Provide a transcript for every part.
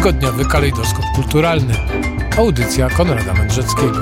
Tygodniowy kalejdoskop kulturalny. Audycja Konrada Mędrzeckiego.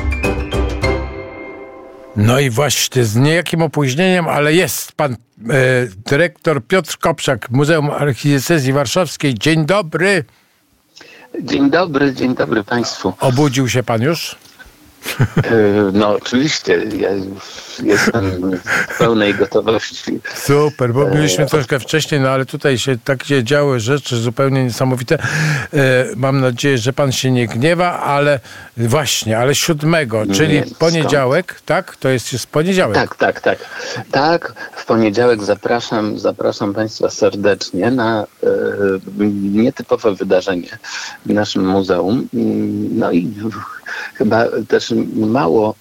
No i właśnie z niejakim opóźnieniem, ale jest pan dyrektor Piotr Kopczak, Muzeum Archidiecezji Warszawskiej. Dzień dobry. Dzień dobry Państwu. Obudził się pan już? No oczywiście, ja już jestem w pełnej gotowości. Super, bo byliśmy troszkę wcześniej, no ale tutaj się takie działy rzeczy zupełnie niesamowite. Mam nadzieję, że pan się nie gniewa, ale właśnie, ale 7, czyli poniedziałek, tak? To jest poniedziałek. Tak, w poniedziałek zapraszam Państwa serdecznie na nietypowe wydarzenie w naszym muzeum. No i chyba też mało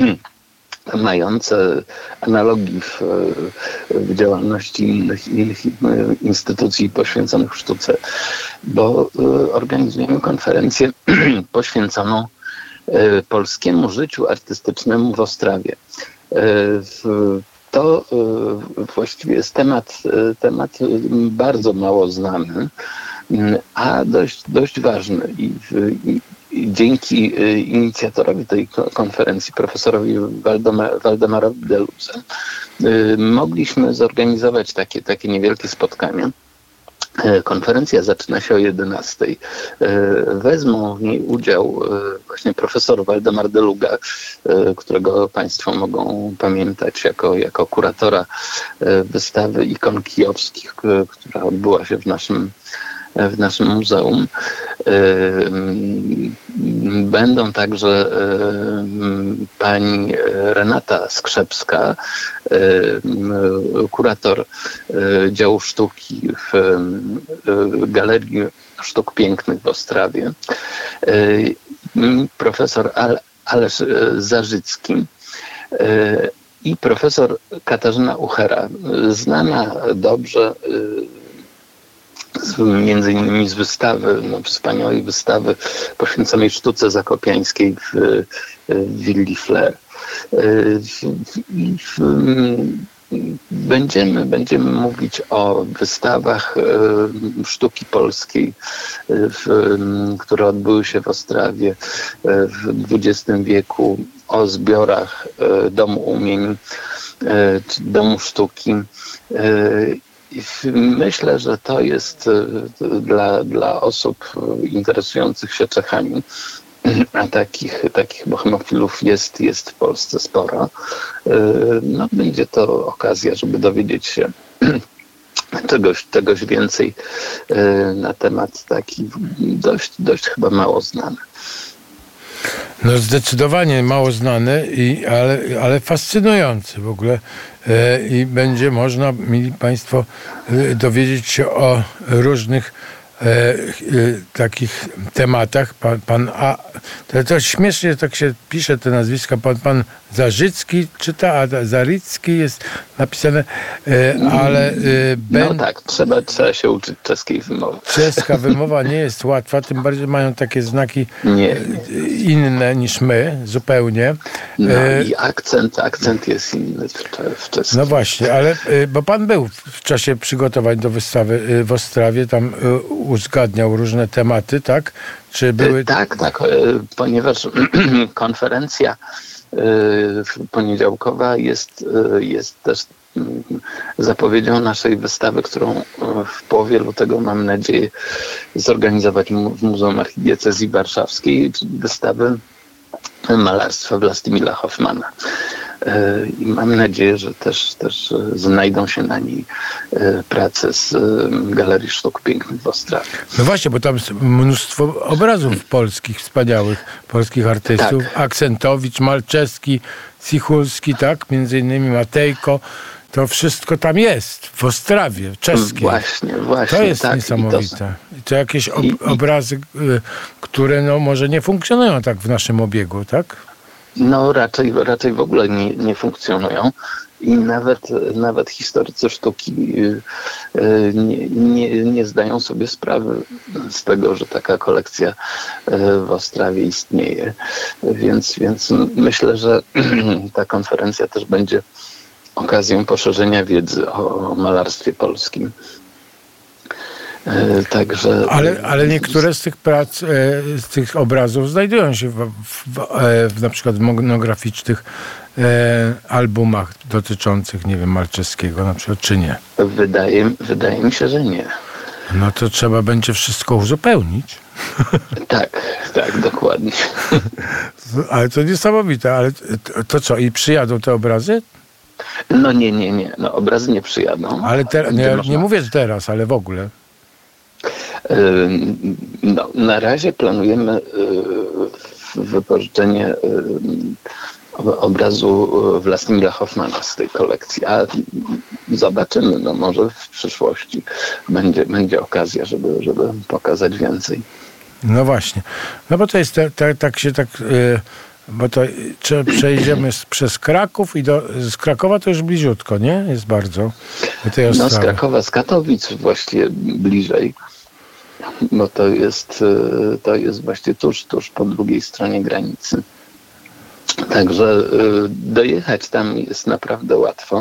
mające analogii w działalności innych instytucji poświęconych sztuce, bo organizujemy konferencję poświęconą polskiemu życiu artystycznemu w Ostrawie. To właściwie jest temat bardzo mało znany, a dość ważny i dzięki inicjatorowi tej konferencji, profesorowi Waldemarowi Deludze, mogliśmy zorganizować takie niewielkie spotkania. Konferencja zaczyna się o 11:00. Wezmą w niej udział właśnie profesor Waldemar Deluga, którego Państwo mogą pamiętać jako kuratora wystawy ikon kijowskich, która odbyła się w naszym muzeum. Będą także pani Renata Skrzepska, kurator działu sztuki w Galerii Sztuk Pięknych w Ostrawie, profesor Alesz Zarzycki i profesor Katarzyna Uchera, znana dobrze między innymi z wystawy, wspaniałej wystawy poświęconej sztuce zakopiańskiej w Willi Flair. Będziemy mówić o wystawach sztuki polskiej, które odbyły się w Ostrawie w XX wieku, o zbiorach Domu Umień czy Domu Sztuki. Myślę, że to jest dla osób interesujących się Czechami, a takich bohemofilów jest w Polsce sporo. No, będzie to okazja, żeby dowiedzieć się czegoś więcej na temat taki dość chyba mało znany. No zdecydowanie mało znany, ale fascynujący w ogóle. I będzie można, mieli Państwo, dowiedzieć się o różnych takich tematach. To śmiesznie tak się pisze te nazwiska. Pan Zarzycki czyta, a Zarycki jest napisane, ale... No tak, trzeba się uczyć czeskiej wymowy. Czeska wymowa nie jest łatwa, tym bardziej mają takie znaki inne niż my, zupełnie. No i akcent jest inny w czeskim. No właśnie, ale bo pan był w czasie przygotowań do wystawy w Ostrawie, tam uzgadniał różne tematy, tak? Czy były... Tak, ponieważ konferencja poniedziałkowa jest też zapowiedzią naszej wystawy, którą w połowie lutego mam nadzieję zorganizować w Muzeum Archidiecezji Warszawskiej, czyli wystawy malarstwa Vlastimila Hoffmana. I mam nadzieję, że też znajdą się na niej prace z Galerii Sztuk Pięknych w Ostrawie. No właśnie, bo tam jest mnóstwo obrazów polskich, wspaniałych polskich artystów. Tak. Aksentowicz, Malczewski, Cichulski, tak? Między innymi Matejko. To wszystko tam jest, w Ostrawie, czeskiej. Właśnie. To jest niesamowite. To jakieś obrazy, które może nie funkcjonują tak w naszym obiegu, tak? No raczej w ogóle nie funkcjonują i nawet historycy sztuki nie zdają sobie sprawy z tego, że taka kolekcja w Ostrawie istnieje. Więc myślę, że ta konferencja też będzie okazją poszerzenia wiedzy o malarstwie polskim. Także... Ale niektóre z tych prac, z tych obrazów znajdują się w na przykład monograficznych albumach dotyczących, nie wiem, Malczewskiego na przykład, czy nie? Wydaje mi się, że nie. No to trzeba będzie wszystko uzupełnić. Tak, dokładnie. Ale to niesamowite. Ale to co, i przyjadą te obrazy? No nie. No, obrazy nie przyjadą. Ale nie mówię teraz, ale w ogóle. No, na razie planujemy wypożyczenie obrazu Władimira Hoffmana z tej kolekcji, a zobaczymy, no może w przyszłości będzie okazja, żeby pokazać więcej. No właśnie. No bo to jest bo to przejdziemy przez Kraków i z Krakowa to już bliziutko, nie? Jest bardzo. No z Krakowa, z Katowic właściwie bliżej, bo to jest właśnie tuż po drugiej stronie granicy. Także dojechać tam jest naprawdę łatwo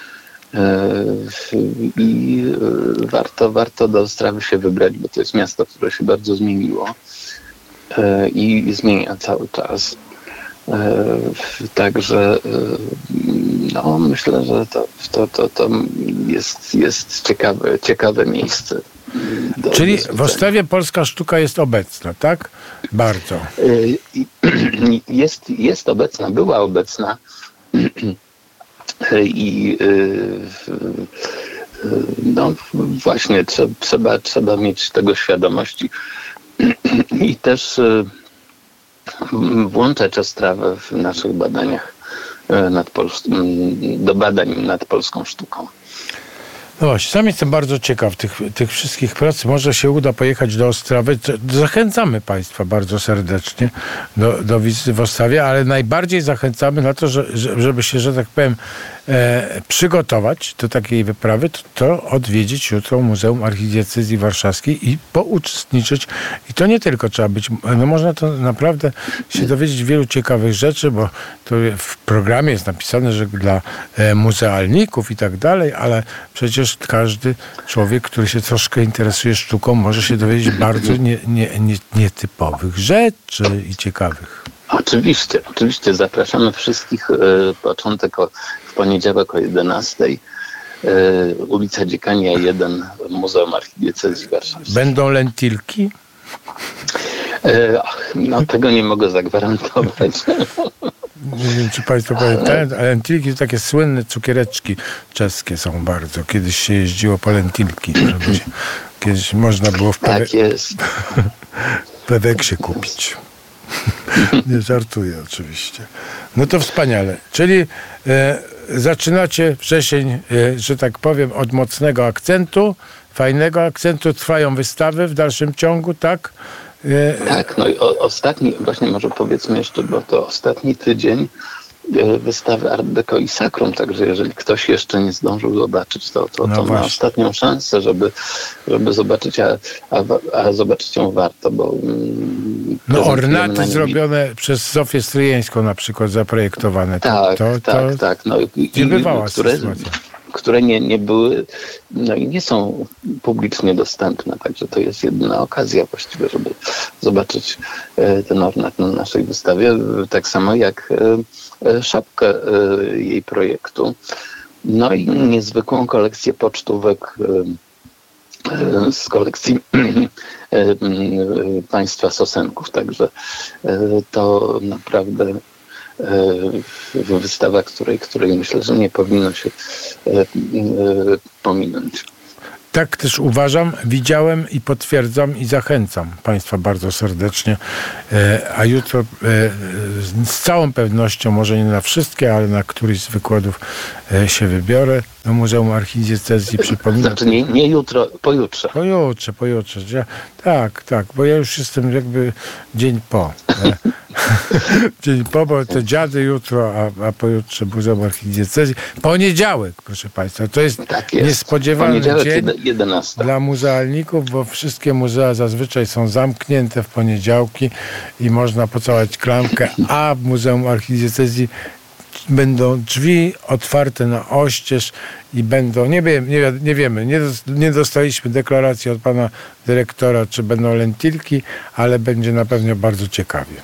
i warto do Ostrawy się wybrać, bo to jest miasto, które się bardzo zmieniło i zmienia cały czas. Także no, myślę, że to jest ciekawe miejsce. Czyli w Ostrawie polska sztuka jest obecna, tak? Bardzo. Jest obecna, była obecna i no właśnie trzeba mieć tego świadomości i też włączać Ostrawę w naszych badaniach do badań nad polską sztuką. No właśnie, sam jestem bardzo ciekaw tych wszystkich prac. Może się uda pojechać do Ostrawy. Zachęcamy Państwa bardzo serdecznie do wizyty w Ostrawie, ale najbardziej zachęcamy na to, żeby się, że tak powiem, przygotować do takiej wyprawy, to odwiedzić jutro Muzeum Archidiecezji Warszawskiej i pouczestniczyć. I to nie tylko trzeba być, no można to naprawdę się dowiedzieć wielu ciekawych rzeczy, bo to w programie jest napisane, że dla muzealników i tak dalej, ale przecież każdy człowiek, który się troszkę interesuje sztuką, może się dowiedzieć bardzo nietypowych rzeczy i ciekawych. Oczywiście. Zapraszamy wszystkich. Początek w poniedziałek o 11:00. Ulica Dziekania 1, Muzeum Archidiecezji Warszawskiej. Będą lentilki? No tego nie mogę zagwarantować. Nie wiem, czy Państwo pamiętają, ale lentilki to takie słynne cukiereczki czeskie są bardzo. Kiedyś się jeździło po lentilki. Kiedyś można było w Peweksie kupić. Nie żartuję oczywiście. No to wspaniale. Czyli zaczynacie wrzesień, że tak powiem, od mocnego akcentu, fajnego akcentu. Trwają wystawy w dalszym ciągu, tak? Tak, no i ostatni, właśnie może powiedzmy jeszcze, bo to ostatni tydzień wystawy Art Deco i Sacrum, także jeżeli ktoś jeszcze nie zdążył zobaczyć, to ma ostatnią szansę, żeby zobaczyć, a zobaczyć ją warto, bo... No ornaty zrobione przez Zofię Stryjeńską na przykład, zaprojektowane. Tak. No, nie bywała sytuacja. Które nie były, no i nie są publicznie dostępne, także to jest jedyna okazja właściwie, żeby zobaczyć ten ornat na naszej wystawie, tak samo jak szapkę jej projektu. No i niezwykłą kolekcję pocztówek z kolekcji państwa Sosenków, także to naprawdę wystawa, której myślę, że nie powinno się pominąć. Tak też uważam, widziałem i potwierdzam i zachęcam Państwa bardzo serdecznie. A jutro z całą pewnością, może nie na wszystkie, ale na któryś z wykładów się wybiorę do Muzeum Archidiecezji. Przypominam. Znaczy nie jutro, pojutrze. Pojutrze. Tak, bo ja już jestem jakby dzień po. Dzień po, bo to dziady jutro, a pojutrze Muzeum Archidiecezji. Poniedziałek, proszę Państwa. To jest niespodziewany dzień 11. Dla muzealników, bo wszystkie muzea zazwyczaj są zamknięte w poniedziałki i można pocałować klamkę, a w Muzeum Archidiecezji będą drzwi otwarte na oścież i będą, nie wiemy, nie dostaliśmy deklaracji od pana dyrektora, czy będą lentilki, ale będzie na pewno bardzo ciekawie.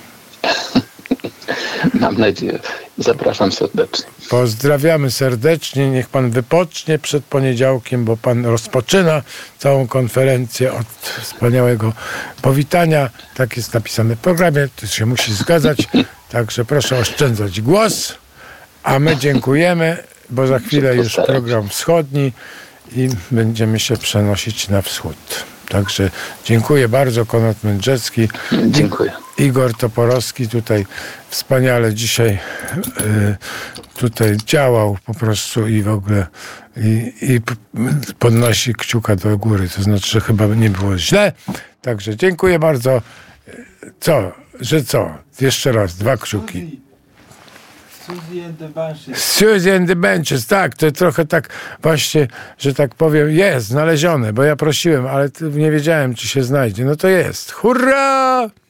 Mam nadzieję. Zapraszam serdecznie. Pozdrawiamy serdecznie. Niech pan wypocznie przed poniedziałkiem, bo pan rozpoczyna całą konferencję od wspaniałego powitania. Tak jest napisane w programie. To się musi zgadzać. Także proszę oszczędzać głos. A my dziękujemy, bo za chwilę już program wschodni i będziemy się przenosić na wschód. Także dziękuję bardzo, Konrad Mędrzecki. Dziękuję. Igor Toporowski tutaj wspaniale dzisiaj tutaj działał po prostu i w ogóle i podnosi kciuka do góry. To znaczy, że chyba nie było źle. Także dziękuję bardzo. Co? Jeszcze raz, 2 kciuki. Susie and the Banshees. Susie and the Banshees, tak, to trochę tak właśnie, że tak powiem, jest znalezione, bo ja prosiłem, ale nie wiedziałem, czy się znajdzie. No to jest. Hurra!